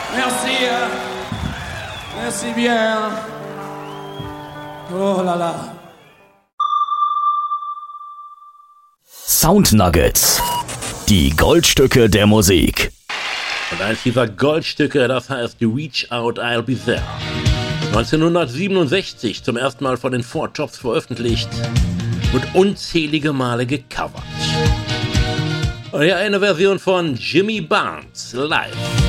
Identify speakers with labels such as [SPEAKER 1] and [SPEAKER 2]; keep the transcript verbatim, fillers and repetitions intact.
[SPEAKER 1] Merci. Merci bien. Oh la la.
[SPEAKER 2] Sound Nuggets. Die Goldstücke der Musik.
[SPEAKER 3] Und eins dieser Goldstücke, das heißt Reach Out, I'll Be There. neunzehnhundertsiebenundsechzig zum ersten Mal von den Four Tops veröffentlicht und unzählige Male gecovert. Und hier eine Version von Jimmy Barnes live.